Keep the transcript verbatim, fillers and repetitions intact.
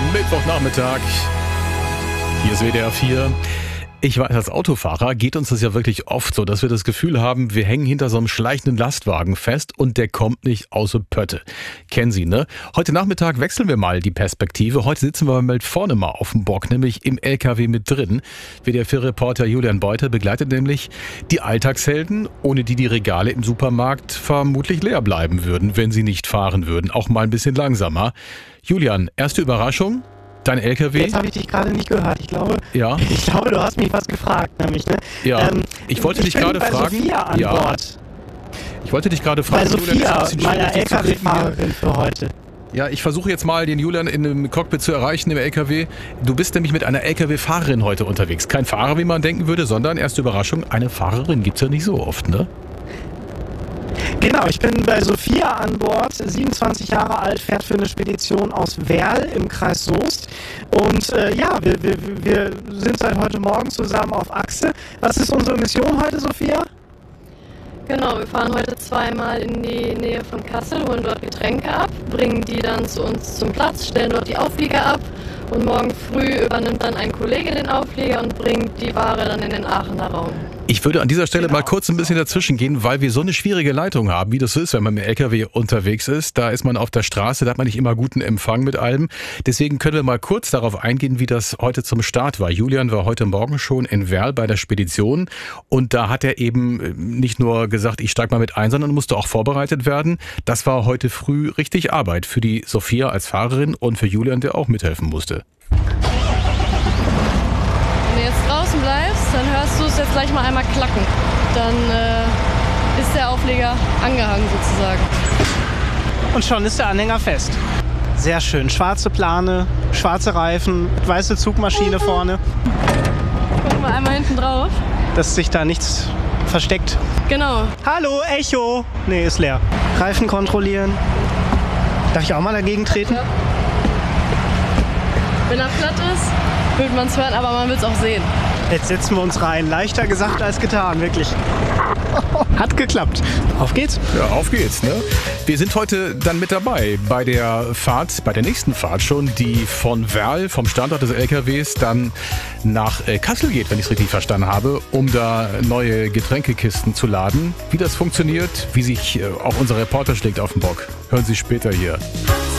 Mittwochnachmittag. Hier ist W D R vier. Ich weiß, als Autofahrer geht uns das ja wirklich oft so, dass wir das Gefühl haben, wir hängen hinter so einem schleichenden Lastwagen fest und der kommt nicht aus der Pötte. Kennen Sie, ne? Heute Nachmittag wechseln wir mal die Perspektive. Heute sitzen wir mal vorne mal auf dem Bock, nämlich im L K W mit drin. W D R vier-Reporter Julian Beuter begleitet nämlich die Alltagshelden, ohne die die Regale im Supermarkt vermutlich leer bleiben würden, wenn sie nicht fahren würden. Auch mal ein bisschen langsamer. Julian, erste Überraschung? Dein L K W? Jetzt habe ich dich gerade nicht gehört. Ich glaube, ja. ich glaube, du hast mich was gefragt, nämlich, ne? Ja. Ähm, ich wollte ich dich gerade bei fragen. Sophia an ja. Bord. Ich wollte dich gerade fragen. Bei Sophia, meiner L K W-Fahrerin für heute. Ja, ich versuche jetzt mal, den Julian in einem Cockpit zu erreichen im L K W. Du bist nämlich mit einer L K W-Fahrerin heute unterwegs. Kein Fahrer, wie man denken würde, sondern, erste Überraschung, eine Fahrerin. Gibt's ja nicht so oft, ne? Genau, ich bin bei Sophia an Bord, siebenundzwanzig Jahre alt, fährt für eine Spedition aus Werl im Kreis Soest. Und äh, ja, wir, wir, wir sind seit heute Morgen zusammen auf Achse. Was ist unsere Mission heute, Sophia? Genau, wir fahren heute zweimal in die Nähe von Kassel, holen dort Getränke ab, bringen die dann zu uns zum Platz, stellen dort die Auflieger ab und morgen früh übernimmt dann ein Kollege den Auflieger und bringt die Ware dann in den Aachener Raum. Ich würde an dieser Stelle mal kurz ein bisschen dazwischen gehen, weil wir so eine schwierige Leitung haben, wie das so ist, wenn man mit dem L K W unterwegs ist. Da ist man auf der Straße, da hat man nicht immer guten Empfang mit allem. Deswegen können wir mal kurz darauf eingehen, wie das heute zum Start war. Julian war heute Morgen schon in Werl bei der Spedition und da hat er eben nicht nur gesagt, ich steig mal mit ein, sondern musste auch vorbereitet werden. Das war heute früh richtig Arbeit für die Sophia als Fahrerin und für Julian, der auch mithelfen musste. Wenn du jetzt draußen bleibst, dann hörst du es jetzt gleich mal einmal klacken. Dann äh, ist der Aufleger angehangen sozusagen. Und schon ist der Anhänger fest. Sehr schön. Schwarze Plane, schwarze Reifen, weiße Zugmaschine vorne. Gucken wir einmal hinten drauf. Dass sich da nichts versteckt. Genau. Hallo, Echo. Nee, ist leer. Reifen kontrollieren. Darf ich auch mal dagegen treten? Ja. Wenn er platt ist, wird man es hören, aber man wird es auch sehen. Jetzt setzen wir uns rein. Leichter gesagt als getan, wirklich. Hat geklappt. Auf geht's. Ja, auf geht's, ne? Wir sind heute dann mit dabei bei der Fahrt, bei der nächsten Fahrt schon, die von Werl, vom Standort des L K Ws, dann nach Kassel geht, wenn ich es richtig verstanden habe, um da neue Getränkekisten zu laden. Wie das funktioniert, wie sich auch unser Reporter schlägt auf den Bock, hören Sie später hier.